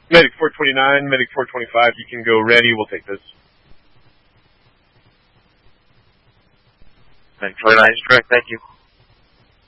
Medic 429, Medic 425, you can go ready. We'll take this. Medic 49 is correct. Thank you.